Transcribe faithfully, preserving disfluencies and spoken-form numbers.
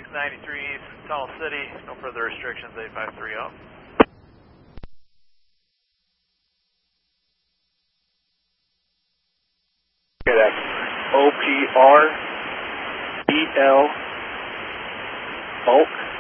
six ninety-three East, Tunnel City. No further restrictions, eight five three zero. Okay, that's O P R E L bulk